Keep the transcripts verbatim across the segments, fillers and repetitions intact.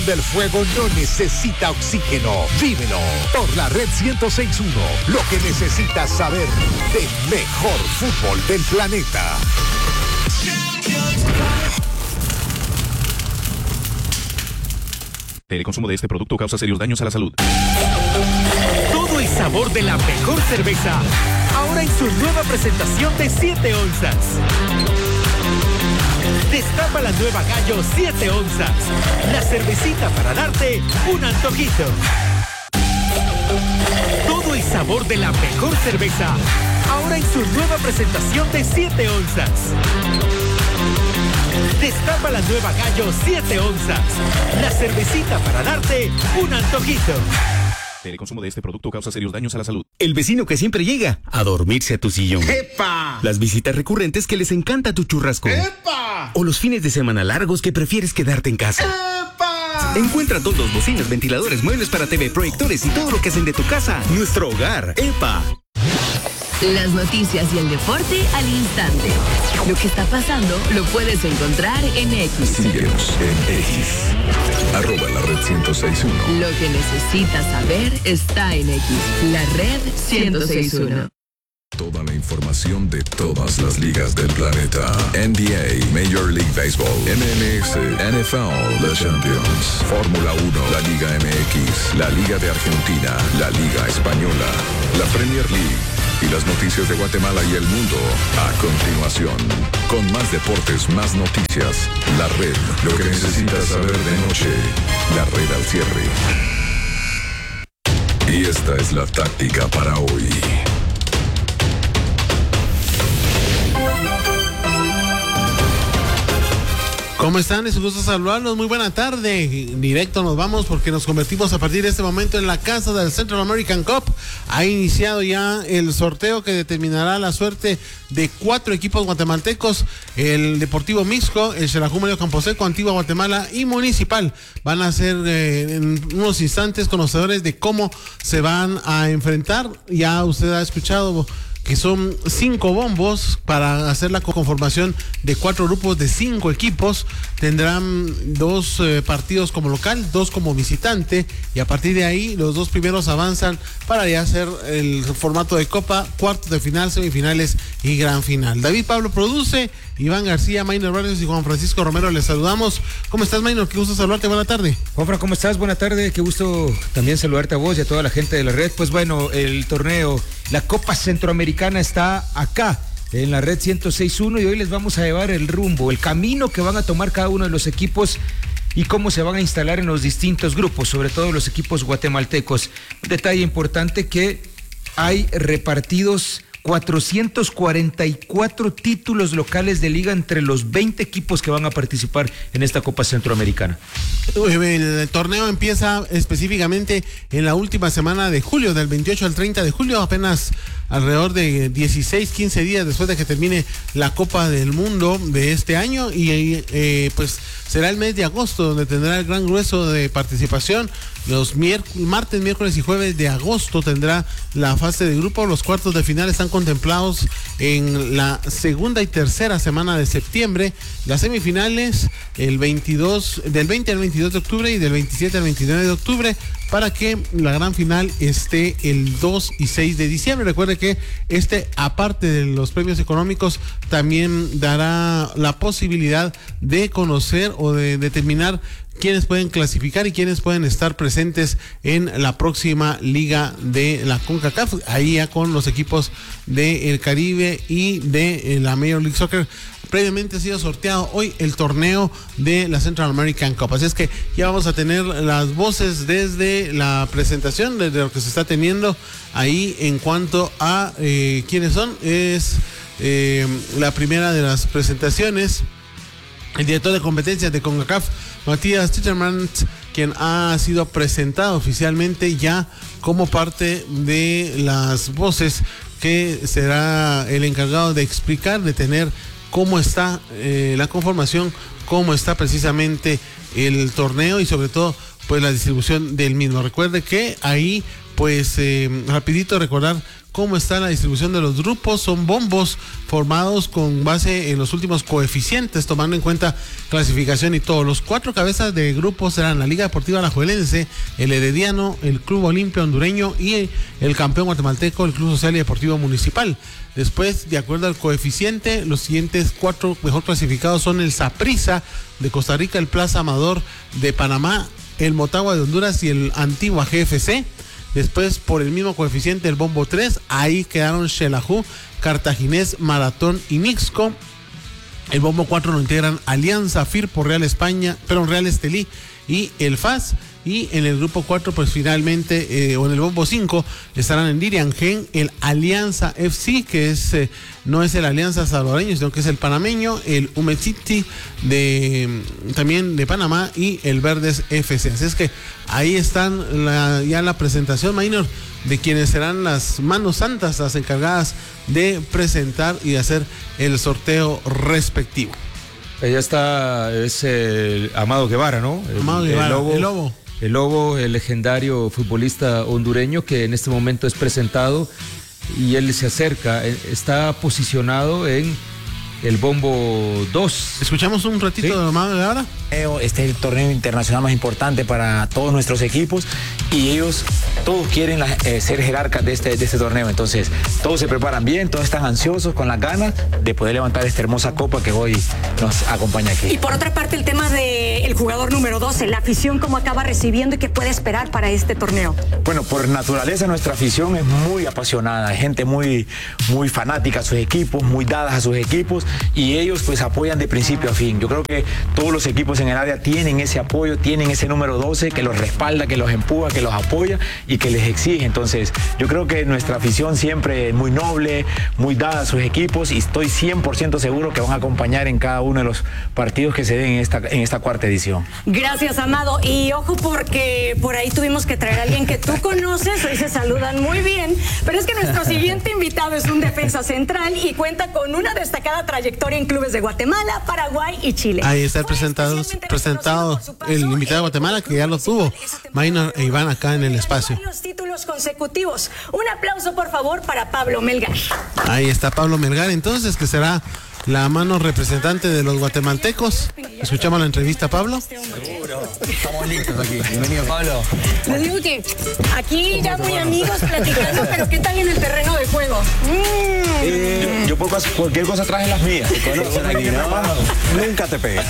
del fuego no necesita oxígeno. Vívelo por la Red ciento seis punto uno. Lo que necesitas saber del mejor fútbol del planeta. El consumo de este producto causa serios daños a la salud. Todo el sabor de la mejor cerveza, ahora en su nueva presentación de siete onzas. Destapa la nueva Gallo siete onzas, la cervecita para darte un antojito. Todo el sabor de la mejor cerveza, ahora en su nueva presentación de siete onzas. Destapa la nueva Gallo siete onzas, la cervecita para darte un antojito. El consumo de este producto causa serios daños a la salud. El vecino que siempre llega a dormirse a tu sillón. ¡Epa! Las visitas recurrentes que les encanta tu churrasco. ¡Epa! O los fines de semana largos que prefieres quedarte en casa. ¡Epa! Encuentra todos, bocinas, ventiladores, muebles para T V, proyectores y todo lo que hacen de tu casa nuestro hogar. ¡Epa! Las noticias y el deporte al instante. Lo que está pasando lo puedes encontrar en X. Síguenos en X. Arroba la red ciento seis punto uno. Lo que necesitas saber está en X. La red ciento seis punto uno. Toda la información de todas las ligas del planeta. N B A, Major League Baseball, M L S, N F L, The Champions, Fórmula uno, la Liga M X, la Liga de Argentina, la Liga Española, la Premier League y las noticias de Guatemala y el mundo. A continuación, con más deportes, más noticias. La red, lo que necesitas saber de noche. La red al cierre. Y esta es la táctica para hoy. ¿Cómo están? Es un gusto saludarlos. Muy buena tarde. Directo nos vamos porque nos convertimos a partir de este momento en la casa del Central American Cup. Ha iniciado ya el sorteo que determinará la suerte de cuatro equipos guatemaltecos. El Deportivo Mixco, el Xelajú Mario Camposeco, Antigua Guatemala y Municipal. Van a ser eh, en unos instantes conocedores de cómo se van a enfrentar. Ya usted ha escuchado que son cinco bombos para hacer la conformación de cuatro grupos de cinco equipos. Tendrán dos eh, partidos como local, dos como visitante, y a partir de ahí los dos primeros avanzan para ya hacer el formato de Copa, cuartos de final, semifinales y gran final. David Pablo produce, Iván García, Maynor Barrios y Juan Francisco Romero les saludamos. ¿Cómo estás, Maynor? Qué gusto saludarte, buena tarde. Juanfra, ¿cómo estás? Buena tarde, qué gusto también saludarte a vos y a toda la gente de la red. Pues bueno, el torneo, la Copa Centroamericana está acá en la red ciento seis punto uno y hoy les vamos a llevar el rumbo, el camino que van a tomar cada uno de los equipos y cómo se van a instalar en los distintos grupos, sobre todo los equipos guatemaltecos. Un detalle importante que hay repartidos cuatrocientos cuarenta y cuatro títulos locales de liga entre los veinte equipos que van a participar en esta Copa Centroamericana. El torneo empieza específicamente en la última semana de julio, del veintiocho al treinta de julio, apenas alrededor de dieciséis, quince días después de que termine la Copa del Mundo de este año, y eh, pues será el mes de agosto donde tendrá el gran grueso de participación. Los miérc- martes, miércoles y jueves de agosto tendrá la fase de grupo. Los cuartos de final están contemplados en la segunda y tercera semana de septiembre. Las semifinales el veintidós, del veinte al veintidós de octubre y del veintisiete al veintinueve de octubre, para que la gran final esté el dos y seis de diciembre. Recuerde que este, aparte de los premios económicos, también dará la posibilidad de conocer o de determinar quiénes pueden clasificar y quiénes pueden estar presentes en la próxima liga de la CONCACAF, ahí ya con los equipos del Caribe y de la Major League Soccer. Previamente ha sido sorteado hoy el torneo de la Central American Cup, así es que ya vamos a tener las voces desde la presentación, desde lo que se está teniendo ahí en cuanto a eh, quiénes son. Es eh, la primera de las presentaciones, el director de competencias de CONCACAF, Matías Ticherman, quien ha sido presentado oficialmente ya como parte de las voces, que será el encargado de explicar, de tener cómo está eh, la conformación, cómo está precisamente el torneo y sobre todo pues la distribución del mismo. Recuerde que ahí pues eh, rapidito recordar cómo está la distribución de los grupos. Son bombos formados con base en los últimos coeficientes, tomando en cuenta clasificación y todo. Los cuatro cabezas de grupos serán la Liga Deportiva Alajuelense, el Herediano, el Club Olimpia Hondureño y el campeón guatemalteco, el Club Social y Deportivo Municipal. Después, de acuerdo al coeficiente, los siguientes cuatro mejor clasificados son el Saprissa de Costa Rica, el Plaza Amador de Panamá, el Motagua de Honduras y el Antigua G F C. Después, por el mismo coeficiente, el Bombo tres, ahí quedaron Xelajú, Cartaginés, Maratón y Mixco. El Bombo cuatro lo integran Alianza, Firpo, Real España, perdón, Real Estelí y el F A S. Y en el grupo cuatro, pues finalmente, eh, o en el Bombo cinco, estarán en Diriangén el Alianza F C, que es eh, no es el Alianza salvadoreño, sino que es el panameño, el Umed City de, también de Panamá y el Verdes F C. Así es que ahí están la, ya la presentación, Minor, de quienes serán las manos santas, las encargadas de presentar y de hacer el sorteo respectivo. Ya está, es el Amado Guevara, ¿no? El, Amado Guevara, el lobo. el lobo. El Lobo, el legendario futbolista hondureño que en este momento es presentado y él se acerca, está posicionado en el Bombo dos. Escuchamos un ratito, ¿sí?, de Amado Guevara. Este es el torneo internacional más importante para todos nuestros equipos y ellos todos quieren la, eh, ser jerarcas de este, de este torneo. Entonces todos se preparan bien, todos están ansiosos, con las ganas de poder levantar esta hermosa copa que hoy nos acompaña aquí. Y por otra parte, el tema del jugador número doce, la afición, cómo acaba recibiendo y qué puede esperar para este torneo. Bueno, por naturaleza nuestra afición es muy apasionada, gente muy, muy fanática a sus equipos, muy dadas a sus equipos y ellos pues apoyan de principio a fin. Yo creo que todos los equipos en el área tienen ese apoyo, tienen ese número doce que los respalda, que los empuja, que los apoya y que les exige. Entonces yo creo que nuestra afición siempre es muy noble, muy dada a sus equipos y estoy cien por ciento seguro que van a acompañar en cada uno de los partidos que se den en esta, en esta cuarta edición. Gracias, Amado. Y ojo, porque por ahí tuvimos que traer a alguien que tú conoces, hoy se saludan muy bien, pero es que nuestro siguiente invitado es un defensa central y cuenta con una destacada trayectoria en clubes de Guatemala, Paraguay y Chile. Ahí está el presentado, presentado el invitado de Guatemala, que ya lo tuvo Minor e Iván acá en el espacio. Varios títulos consecutivos. Un aplauso, por favor, para Pablo Melgar. Ahí está Pablo Melgar, entonces, que será la mano representante de los guatemaltecos. Escuchamos la entrevista, Pablo. Seguro. Estamos listos aquí. Bienvenido, Pablo. Les digo que aquí ya muy amigos platicando, pero ¿qué tal en el terreno de juego? Mm. Eh, yo, yo por cualquier cosa traje las mías. ¿Te conocen aquí, no? Nunca te pegué.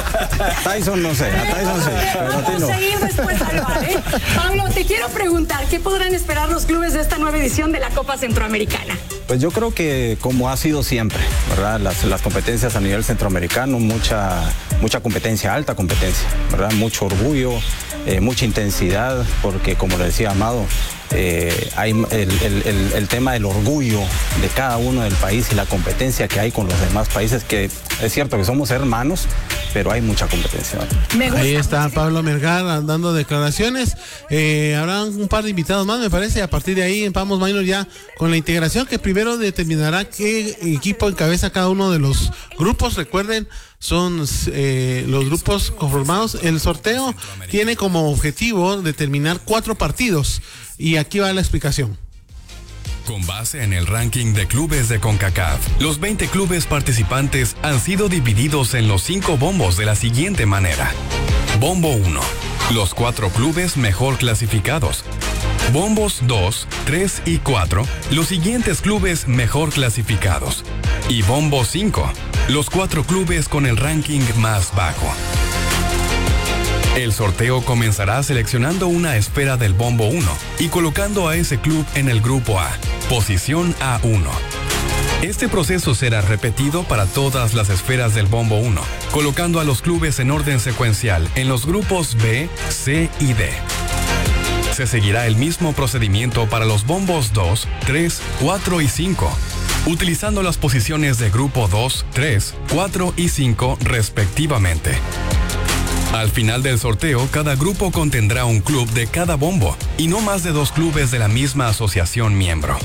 Tyson no sé, a Tyson sí, pero a ti no. Vamos a seguir después al bar, ¿eh? Pablo, te quiero preguntar, ¿qué podrán esperar los clubes de esta nueva edición de la Copa Centroamericana? Pues yo creo que como ha sido siempre, ¿verdad? Las, las competencias a nivel centroamericano, mucha, mucha competencia, alta competencia, ¿verdad? Mucho orgullo, eh, mucha intensidad, porque como le decía Amado, eh, hay el, el, el, el tema del orgullo de cada uno del país y la competencia que hay con los demás países, que es cierto que somos hermanos, pero hay mucha competencia. Ahí está Pablo Melgar dando declaraciones. Eh, habrá un par de invitados más, me parece. A partir de ahí vamos, Minor, ya con la integración, que primero determinará qué equipo encabeza cada uno de los grupos. Recuerden, son eh, los grupos conformados. El sorteo tiene como objetivo determinar cuatro partidos. Y aquí va la explicación. Con base en el ranking de clubes de CONCACAF, los veinte clubes participantes han sido divididos en los cinco bombos de la siguiente manera. Bombo uno, los cuatro clubes mejor clasificados. Bombos dos, tres y cuatro, los siguientes clubes mejor clasificados. Y Bombo cinco, los cuatro clubes con el ranking más bajo. El sorteo comenzará seleccionando una esfera del Bombo uno y colocando a ese club en el Grupo A, posición A uno. Este proceso será repetido para todas las esferas del Bombo uno, colocando a los clubes en orden secuencial en los grupos B, C y D. Se seguirá el mismo procedimiento para los bombos dos, tres, cuatro y cinco, utilizando las posiciones de grupo dos, tres, cuatro y cinco respectivamente. Al final del sorteo, cada grupo contendrá un club de cada bombo y no más de dos clubes de la misma asociación miembro.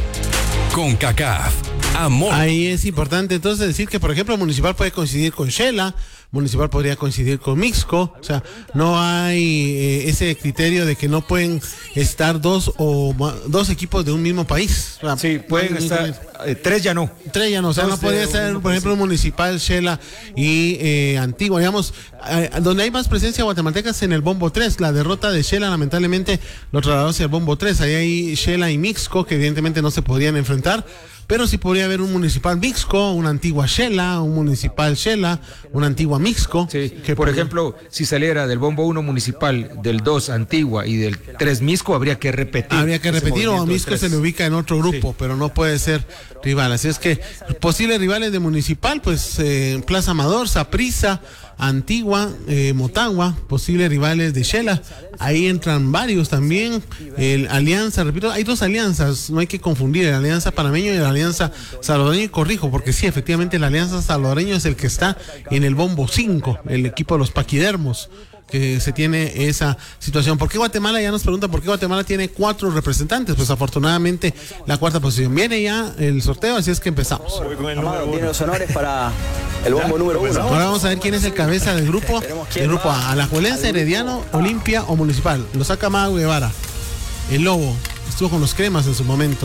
CONCACAF. Amor. Ahí es importante entonces decir que, por ejemplo, Municipal puede coincidir con Shela, Municipal podría coincidir con Mixco, o sea, no hay eh, ese criterio de que no pueden estar dos o dos equipos de un mismo país. O sea, sí, pueden no, estar, eh, tres ya no. Tres ya no, o sea, no podría ser, por ejemplo, Municipal, Shela y eh, Antigua, digamos, eh, donde hay más presencia guatemalteca es en el Bombo tres. La derrota de Shela, lamentablemente, lo trasladó hacia el Bombo tres. Ahí hay Shela y Mixco, que evidentemente no se podrían enfrentar, pero sí podría haber un Municipal Mixco, una Antigua Shela, un Municipal Shela, una Antigua Mixco. Sí, que por ejemplo, si saliera del Bombo uno Municipal, del dos Antigua y del tres Mixco, habría que repetir. Habría que repetir, o a Mixco se le ubica en otro grupo, sí, pero no puede ser rival. Así es que posibles rivales de Municipal, pues eh, Plaza Amador, Saprissa, Antigua, eh, Motagua, posibles rivales de Shela. Ahí entran varios también. El Alianza, repito, hay dos alianzas, no hay que confundir, el Alianza Panameño y la Alianza Salvadoreño, y corrijo, porque sí, efectivamente el Alianza Salvadoreño es el que está en el Bombo cinco, el equipo de los paquidermos, que se tiene esa situación. ¿Por qué Guatemala? Ya nos pregunta por qué Guatemala tiene cuatro representantes. Pues afortunadamente la cuarta posición. Viene ya el sorteo, así es que empezamos. Amado, tiene los honores para el bombo número uno. Ahora vamos a ver quién es el cabeza del grupo. El grupo A, Alajuelense, Herediano, Olimpia o Municipal. Lo saca Amado Guevara. El Lobo estuvo con los Cremas en su momento.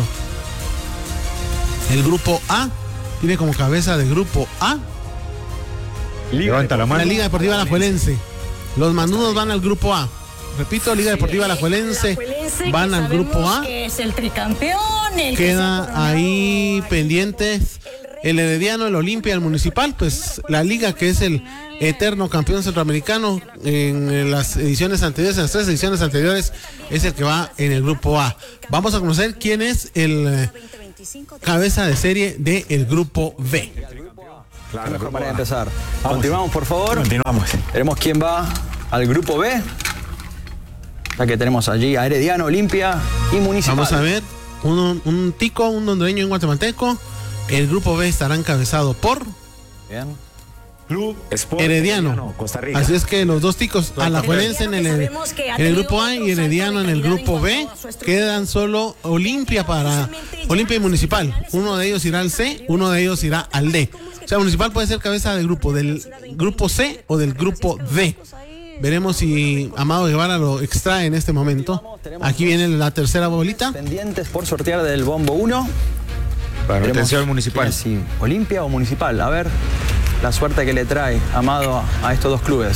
El grupo A tiene como cabeza del grupo A Levanta la mano. la Liga Deportiva Alajuelense. Los Manudos van al grupo A. Repito, Liga Deportiva Alajuelense van al grupo A. Que es el tricampeón. El Queda ahí pendientes el Herediano, el Olimpia, el Municipal. Pues la Liga, que es el eterno campeón centroamericano en las ediciones anteriores, en las tres ediciones anteriores, es el que va en el grupo A. Vamos a conocer quién es el eh, cabeza de serie del grupo B. Claro, mejor manera de empezar. Vamos. Continuamos, por favor. Continuamos. Veremos quién va al grupo B. Ya que tenemos allí a Herediano, Olimpia y Municipal. Vamos a ver, un, un tico, un hondureño y un guatemalteco. El grupo B estará encabezado por Bien. Club Sport Herediano, Herediano, Costa Rica. Así es que los dos ticos, Alajuelense en el, en el grupo A y Herediano en el grupo B, quedan solo Olimpia para Olimpia y Municipal. Uno de ellos irá al C, uno de ellos irá al D. O sea, Municipal puede ser cabeza del grupo, del grupo C o del grupo D. Veremos si Amado Guevara lo extrae en este momento. Aquí viene la tercera bolita. Pendientes por sortear del bombo uno. Para atención Municipal. Sí, Olimpia o Municipal. A ver la suerte que le trae Amado a, a estos dos clubes.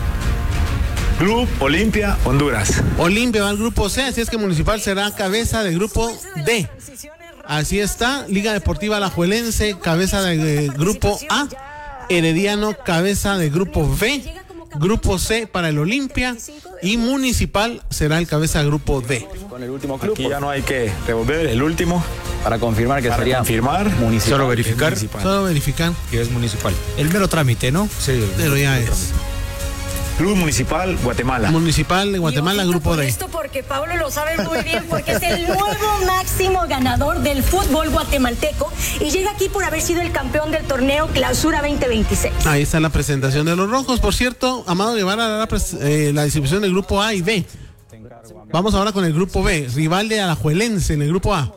Club Olimpia, Honduras. Olimpia va al grupo C, así es que Municipal será cabeza del grupo D. Así está, Liga Deportiva Alajuelense, cabeza del grupo A. Herediano, cabeza del grupo B. Grupo C para el Olimpia. Y Municipal será el cabeza del grupo D. Con el último club. Aquí ya no hay que revolver el último. Para confirmar que Para sería confirmar. Municipal. Solo verificar. Municipal. Solo verificar. Que es Municipal. El mero trámite, ¿no? Sí. Pero ya es. Club Municipal, Guatemala. Municipal de Guatemala, grupo D. Esto porque Pablo lo sabe muy bien, porque es el nuevo máximo ganador del fútbol guatemalteco y llega aquí por haber sido el campeón del torneo Clausura veinte veintiséis. Ahí está la presentación de los rojos. Por cierto, Amado Guevara hará la, pres- eh, la distribución del grupo A y B. Vamos ahora con el grupo B, rival de Alajuelense en el grupo A.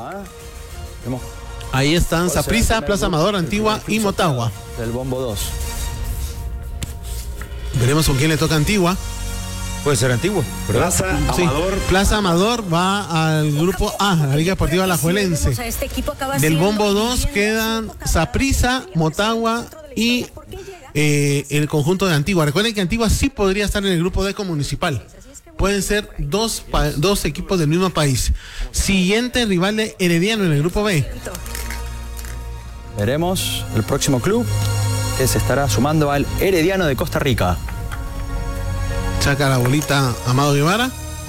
Ahí están Saprissa, Plaza Amador, Antigua y Motagua. Del bombo dos. Veremos con quién le toca Antigua. Puede ser Antigua. Plaza Sí. Amador. Plaza Amador va al grupo A, la Liga Deportiva Alajuelense. Este equipo acaba Del siendo bombo dos bien quedan Saprissa, Motagua y eh, el conjunto de Antigua. Recuerden que Antigua sí podría estar en el grupo D con Municipal. Pueden ser dos, pa- dos equipos del mismo país. Siguiente rival de Herediano en el grupo B. Veremos el próximo club que se estará sumando al Herediano de Costa Rica. Saca la bolita Amado Guevara.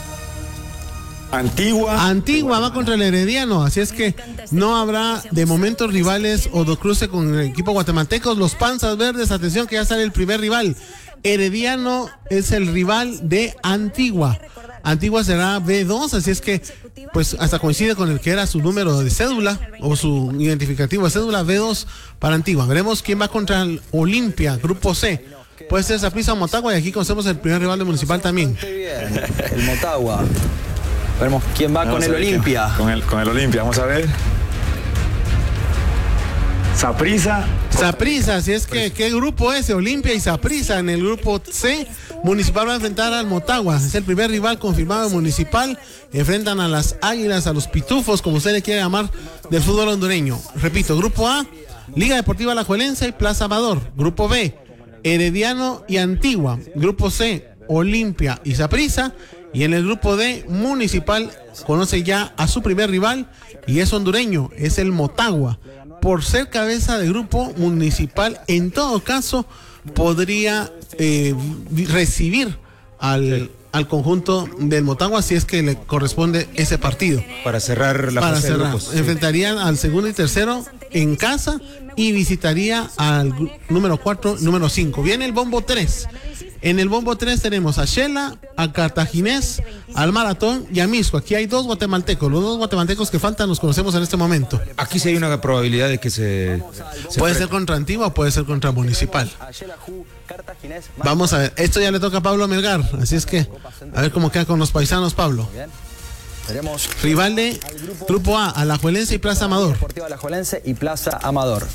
Antigua. Antigua va contra el Herediano, así es que no habrá de momento rivales o do cruce con el equipo guatemalteco. Los Panzas Verdes, atención que ya sale el primer rival. Herediano es el rival de Antigua. Antigua será B dos, así es que pues hasta coincide con el que era su número de cédula o su identificativo de cédula. B dos para Antigua. Veremos quién va contra el Olimpia, grupo C. Puede ser Saprissa o Motagua y aquí conocemos el primer rival de Municipal también. Bien, el Motagua. Veremos quién va Vamos con a el ver quién- Olimpia. Con el, con el Olimpia, vamos a ver. Saprissa, Saprissa, así es que, ¿qué grupo es? Olimpia y Saprissa. En el grupo C, Municipal va a enfrentar al Motagua. Es el primer rival confirmado de Municipal. Enfrentan a las Águilas, a los Pitufos, como usted le quiere llamar, del fútbol hondureño. Repito, grupo A, Liga Deportiva Alajuelense y Plaza Amador. Grupo B, Herediano y Antigua. Grupo C, Olimpia y Saprissa. Y en el grupo D, Municipal conoce ya a su primer rival y es hondureño, es el Motagua. Por ser cabeza de grupo, Municipal en todo caso podría eh, recibir al, al conjunto del Motagua si es que le corresponde ese partido. Para cerrar la Para fase cerrar. de grupos. Enfrentarían al segundo y tercero en casa y visitaría al gru- número cuatro, número cinco. Viene el bombo tres. En el bombo tres tenemos a Shela, a Cartaginés, al Maratón y a Misco. Aquí hay dos guatemaltecos. Los dos guatemaltecos que faltan los conocemos en este momento. Aquí sí hay una probabilidad de que se... se Puede pre- ser contra Antigua o puede ser contra Municipal. Vamos a ver. Esto ya le toca a Pablo Melgar. Así es que a ver cómo queda con los paisanos, Pablo. Veremos Rival de Grupo A, Alajuelense y Plaza Amador. Deportiva Alajuelense y Plaza Amador.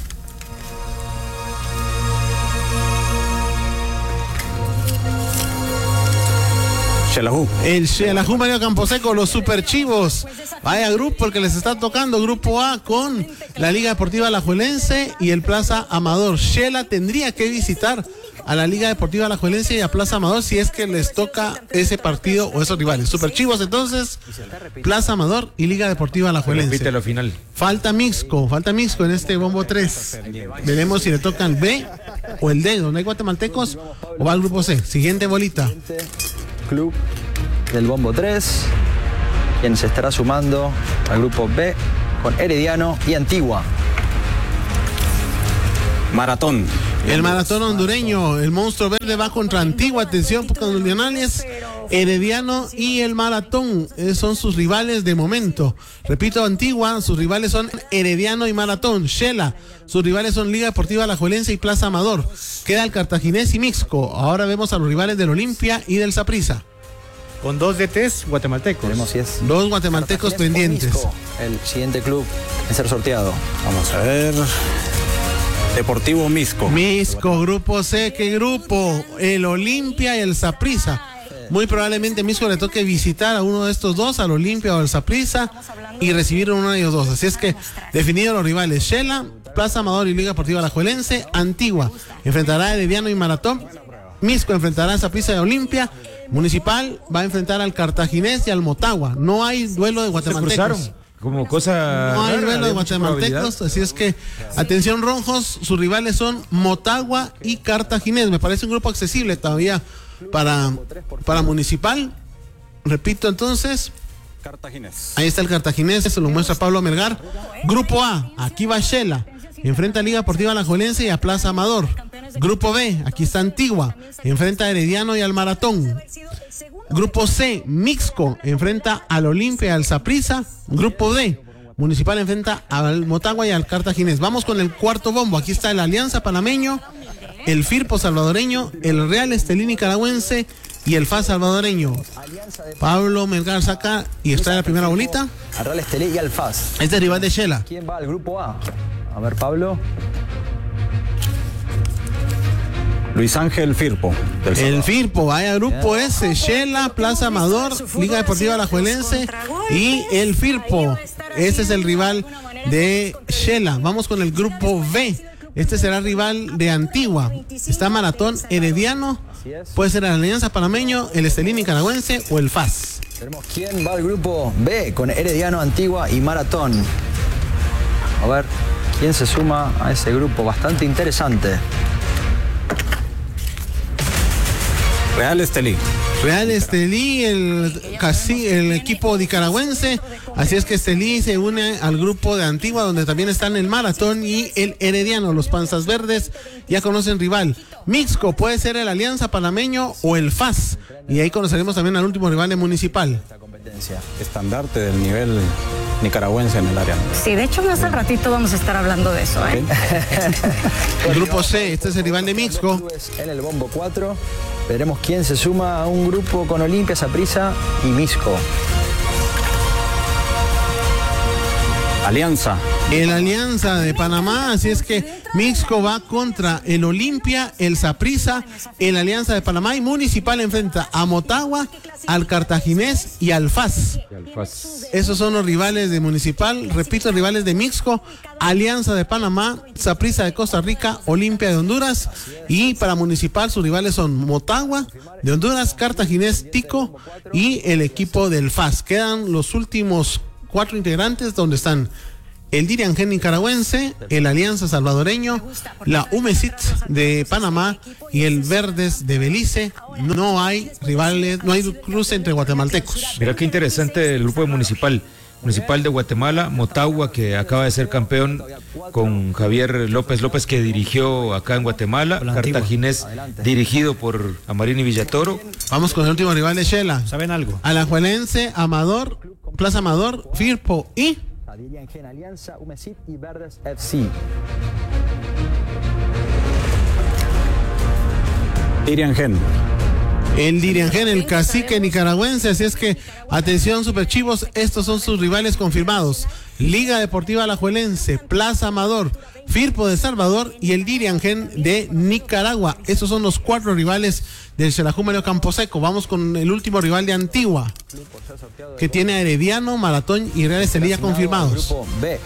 Xelajú. El Xelajú Mario Camposeco, los Super Chivos. Vaya grupo el que les está tocando. Grupo A con la Liga Deportiva Alajuelense y el Plaza Amador. Shela tendría que visitar a la Liga Deportiva Alajuelense y a Plaza Amador si es que les toca ese partido o esos rivales. Super Chivos entonces, Plaza Amador y Liga Deportiva Alajuelense. Repite lo final. Falta Mixco, falta Mixco en este bombo tres. Veremos si le tocan B o el D, donde hay guatemaltecos, o va al grupo C. Siguiente bolita. Club del bombo tres, quien se estará sumando al grupo B con Herediano y Antigua. Maratón. El Maratón hondureño, el Monstruo Verde va contra Antigua. Atención, condonales, Herediano y el Maratón eh, son sus rivales de momento. Repito, Antigua, sus rivales son Herediano y Maratón. Shela, sus rivales son Liga Deportiva Alajuelense y Plaza Amador. Queda el Cartaginés y Mixco. Ahora vemos a los rivales del Olimpia y del Saprissa. Con dos D Ts guatemaltecos. Veremos si es Dos guatemaltecos Cartaginés o pendientes. Misco, el siguiente club en ser sorteado. Vamos a ver. Deportivo Misco. Misco, grupo C, ¿qué grupo? El Olimpia y el Saprissa. Muy probablemente Misco le toque visitar a uno de estos dos, al Olimpia o al Saprissa, y recibir a uno de ellos dos. Así es que definidos los rivales: Shela, Plaza Amador y Liga Deportiva Alajuelense. Antigua enfrentará a Herediano y Maratón. Misco enfrentará a Saprissa y Olimpia. Municipal va a enfrentar al Cartaginés y al Motagua. No hay duelo de guatemaltecos. Se cruzaron. Como cosa. No hay rara, duelo de había mucha guatemaltecos, probabilidad. así es que, atención rojos, sus rivales son Motagua y Cartaginés. Me parece un grupo accesible todavía para, para Municipal. Repito entonces, Cartaginés. ahí está el Cartaginés, se lo muestra Pablo Melgar. Grupo A, aquí va Shela, enfrenta a Liga Deportiva Alajuelense y a Plaza Amador. Grupo B, aquí está Antigua, enfrenta a Herediano y al Maratón. Grupo C, Mixco, enfrenta al Olimpia y al Saprissa. Grupo D, Municipal enfrenta al Motagua y al Cartaginés. Vamos con el cuarto bombo. Aquí está el Alianza Panameño, el Firpo salvadoreño, el Real Estelí nicaragüense y el F A S salvadoreño. Pablo Melgar saca y extrae la primera bolita. Al Real Estelí y al F A S. Este es rival de Shela. ¿Quién va al grupo A? A ver, Pablo. Luis Ángel Firpo. Del El Salvador. Firpo, vaya grupo S, Shela, Plaza Amador, Liga Deportiva Alajuelense y el Firpo. Este es el rival de Shela. Vamos con el grupo B. Este será rival de Antigua. Está Maratón, Herediano, puede ser el Alianza Panameño, el Estelí nicaragüense o el F A S. Veremos quién va al grupo B con Herediano, Antigua y Maratón. A ver quién se suma a ese grupo bastante interesante. Real Estelí. Real Estelí, el, casi, el equipo nicaragüense. Así es que Estelí se une al grupo de Antigua, donde también están el Maratón y el Herediano. Los Panzas Verdes ya conocen rival. Mixco puede ser el Alianza Panameño o el F A S. Y ahí conoceremos también al último rival de Municipal. Estandarte del nivel nicaragüense en el área. Sí, de hecho más al ratito vamos a estar hablando de eso, ¿eh? El grupo C, este es el rival de Mixco. En el bombo cuatro veremos quién se suma a un grupo con Olimpia, Saprissa y Misco. Alianza. El Alianza de Panamá, así es que Mixco va contra el Olimpia, el Saprissa, el Alianza de Panamá y Municipal enfrenta a Motagua, al Cartaginés y al F A S. Esos son los rivales de Municipal, repito, rivales de Mixco, Alianza de Panamá, Saprissa de Costa Rica, Olimpia de Honduras, y para Municipal sus rivales son Motagua de Honduras, Cartaginés, Tico y el equipo del F A S. Quedan los últimos cuatro integrantes donde están el Diriangén nicaragüense, el Alianza salvadoreño, la UMESIT de Panamá y el Verdes de Belice. No hay rivales, no hay cruce entre guatemaltecos. Mira qué interesante el grupo de Municipal. Municipal de Guatemala, Motagua, que acaba de ser campeón con Javier López López, que dirigió acá en Guatemala, Cartaginés, dirigido por Amarini Villatoro. Vamos con el último rival de Shela. ¿Saben algo? Alajuelense, Amador, Plaza Amador, Firpo y Diriangén, Alianza, UMESIT y Verdes F C. Diriangén. El Diriangén, el cacique nicaragüense, así es que atención Super Chivos, estos son sus rivales confirmados: Liga Deportiva Alajuelense, Plaza Amador, Firpo de Salvador y el Diriangén de Nicaragua. Estos son los cuatro rivales del Xelajú Mario Camposeco. Vamos con el último rival de Antigua, que tiene a Herediano, Maratón y Real Estelí confirmados. Grupo B.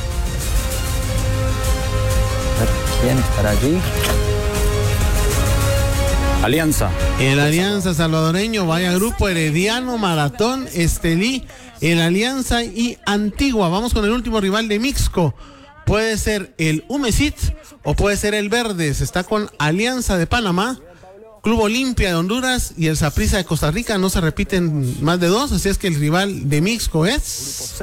¿Quién estará allí? Alianza. El Alianza salvadoreño, vaya grupo: Herediano, Maratón, Estelí, el Alianza y Antigua. Vamos con el último rival de Mixco. Puede ser el UMESIT o puede ser el Verdes. Está con Alianza de Panamá, Club Olimpia de Honduras y el Saprissa de Costa Rica. No se repiten más de dos, así es que el rival de Mixco es...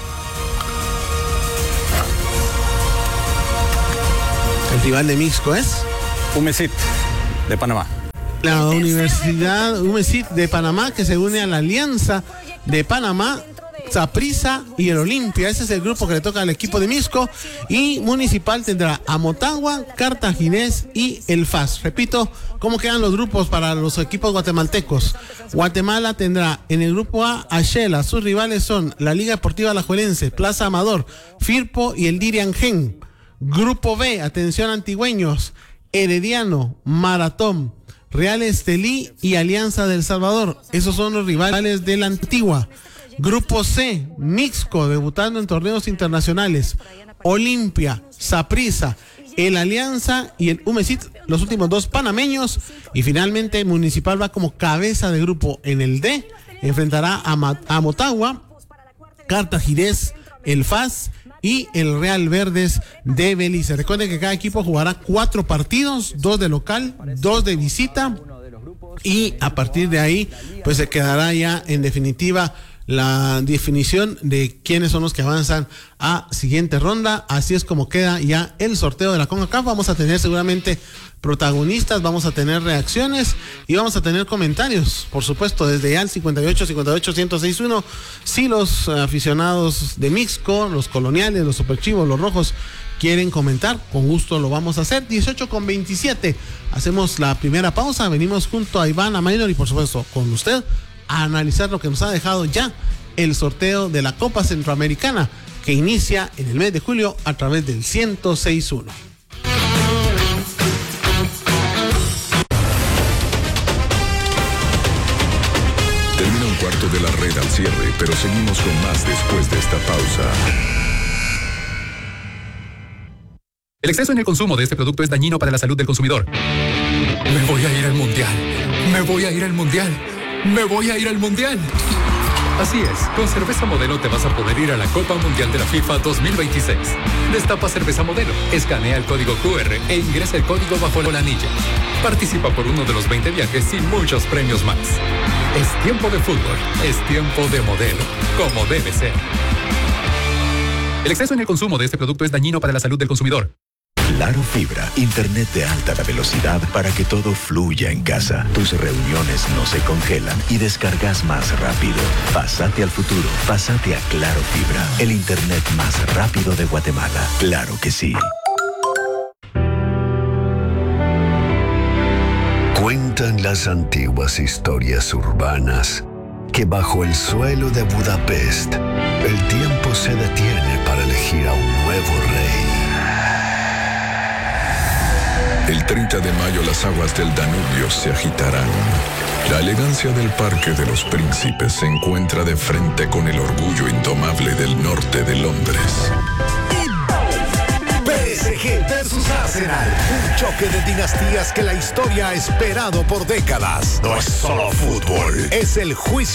El rival de Mixco es... UMESIT de Panamá. La Universidad UMESIT de Panamá, que se une a la Alianza de Panamá, Saprissa y el Olimpia. Ese es el grupo que le toca al equipo de Mixco. Y Municipal tendrá a Motagua, Cartaginés y el F A S. Repito, ¿cómo quedan los grupos para los equipos guatemaltecos? Guatemala tendrá en el grupo A a Shela. Sus rivales son la Liga Deportiva Alajuelense, Plaza Amador, Firpo y el Diriangén. Grupo B, atención antigüeños: Herediano, Maratón, Real Estelí y Alianza del Salvador. Esos son los rivales de la Antigua. Grupo C, Mixco, debutando en torneos internacionales: Olimpia, Saprissa, el Alianza y el UMESIT, los últimos dos panameños. Y finalmente Municipal va como cabeza de grupo en el D. Enfrentará a, Ma- a Motagua, Cartaginés, el F A S y el Real Verdes de Belice. Recuerden que cada equipo jugará cuatro partidos, dos de local, dos de visita, y a partir de ahí pues se quedará ya en definitiva la definición de quiénes son los que avanzan a siguiente ronda. Así es como queda ya el sorteo de la CONCACAF. Vamos a tener seguramente protagonistas, vamos a tener reacciones y vamos a tener comentarios, por supuesto, desde ya el cincuenta y ocho, cincuenta y ocho, ciento seis punto uno. Si los aficionados de Mixco, los coloniales, los superchivos, los rojos quieren comentar, con gusto lo vamos a hacer. Dieciocho con veintisiete, hacemos la primera pausa, venimos junto a Iván, a Maynor y por supuesto con usted a analizar lo que nos ha dejado ya el sorteo de la Copa Centroamericana, que inicia en el mes de julio a través del ciento seis punto uno. Termina un cuarto de la red al cierre, pero seguimos con más después de esta pausa. El exceso en el consumo de este producto es dañino para la salud del consumidor. Me voy a ir al mundial. Me voy a ir al mundial. Me voy a ir al mundial. Así es, con Cerveza Modelo te vas a poder ir a la Copa Mundial de la FIFA dos mil veintiséis. Destapa Cerveza Modelo, escanea el código cu erre e ingresa el código bajo la anilla. Participa por uno de los veinte viajes y muchos premios más. Es tiempo de fútbol, es tiempo de Modelo, como debe ser. El exceso en el consumo de este producto es dañino para la salud del consumidor. Claro Fibra, internet de alta velocidad para que todo fluya en casa. Tus reuniones no se congelan y descargas más rápido. Pásate al futuro, pásate a Claro Fibra, el internet más rápido de Guatemala. Claro que sí. Cuentan las antiguas historias urbanas que bajo el suelo de Budapest, el tiempo se detiene para elegir a un nuevo rey. El treinta de mayo las aguas del Danubio se agitarán. La elegancia del Parque de los Príncipes se encuentra de frente con el orgullo indomable del norte de Londres. P S G versus Arsenal. Un choque de dinastías que la historia ha esperado por décadas. No es solo fútbol, es el juicio